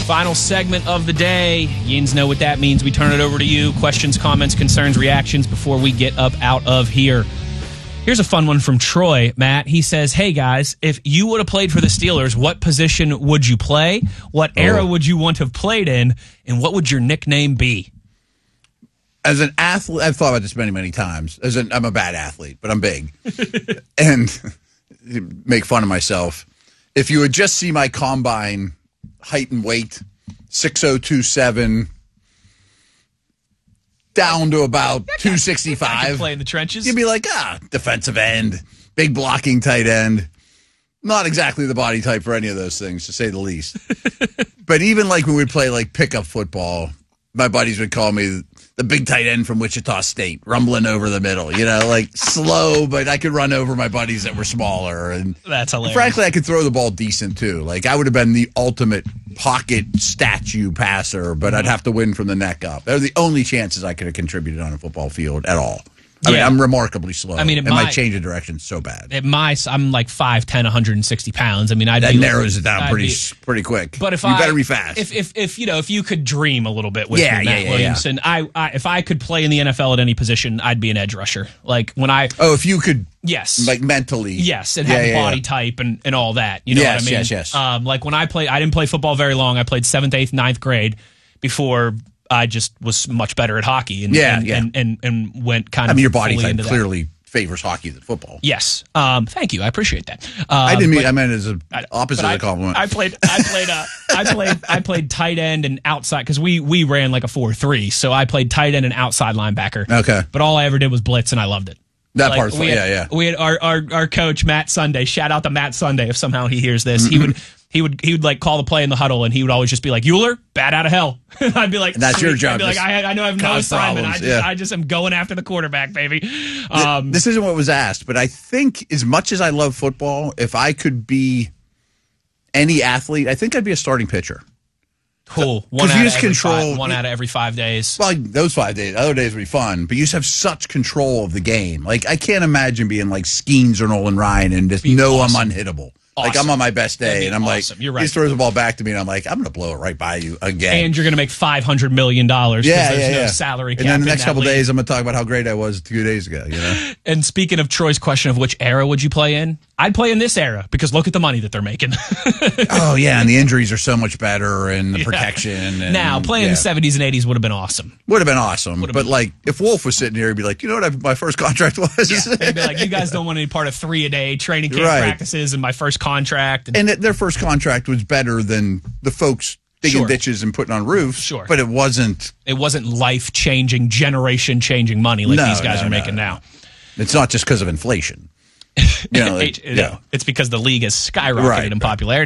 Final segment of the day. Yins know what that means. We turn it over to you. Questions, comments, concerns, reactions before we get up out of here. Here's a fun one from Troy, Matt. He says, hey, guys, if you would have played for the Steelers, what position would you play? What era would you want to have played in? And what would your nickname be? As an athlete, I've thought about this many, many times. I'm a bad athlete, but I'm big. And make fun of myself. If you would just see my combine height and weight, 6'0", 2'7", down to about 265. Play in the trenches. You'd be like, defensive end, big blocking tight end. Not exactly the body type for any of those things, to say the least. But even like when we play like pickup football, my buddies would call me the big tight end from Wichita State, rumbling over the middle, like slow, but I could run over my buddies that were smaller. And that's hilarious. Frankly, I could throw the ball decent too. Like I would have been the ultimate pocket statue passer, but I'd have to win from the neck up. They're the only chances I could have contributed on a football field at all. I mean, I'm remarkably slow. I mean, my change of direction so bad. I'm like 5'10", 160 pounds. I mean, that narrows it down pretty quick. But if you better be fast. If you could dream a little bit with Matt Williamson, if I could play in the NFL at any position, I'd be an edge rusher. Like when if you could, yes, like mentally, yes, and have the body type and all that. You know what I mean? Yes. Like when I didn't play football very long. I played 7th, 8th, 9th grade before I just was much better at hockey and went kind of. I mean, your body type into clearly favors hockey than football. Yes. Thank you. I appreciate that. I meant as an opposite of a compliment. I played tight end and outside because we ran like a 4-3, so I played tight end and outside linebacker. Okay. But all I ever did was blitz, and I loved it. That part's fun. We had our coach Matt Sunday. Shout out to Matt Sunday if somehow he hears this. He would like call the play in the huddle, and he would always just be like, "Euler, bat out of hell." And I'd be like, and "That's your job." I'd be like, "I know I have no assignment. I just am going after the quarterback, baby." This isn't what was asked, but I think as much as I love football, if I could be any athlete, I think I'd be a starting pitcher. Cool. One out of every 5 days. Well, those 5 days. Other days would be fun, but you just have such control of the game. Like I can't imagine being like Skeens or Nolan Ryan and just know I'm unhittable. Like I'm on my best day, and I'm awesome. Like, he throws the ball back to me, and I'm like, I'm going to blow it right by you again. And you're going to make $500 million because there's no salary cap. And then the next couple days, I'm going to talk about how great I was 2 days ago. And speaking of Troy's question of which era would you play in, I'd play in this era because look at the money that they're making. And the injuries are so much better, and the protection. And, now, playing in the 70s and 80s would have been awesome. Would have been awesome. But like, if Wolf was sitting here, he'd be like, you know what my first contract was? Yeah. They'd be like, you guys don't want any part of 3-a-day training camp practices and my first contract. And their first contract was better than the folks digging ditches and putting on roofs. Sure. But it wasn't life-changing, generation-changing money like these guys are making now. It's not just because of inflation. It's because the league has skyrocketed in popularity.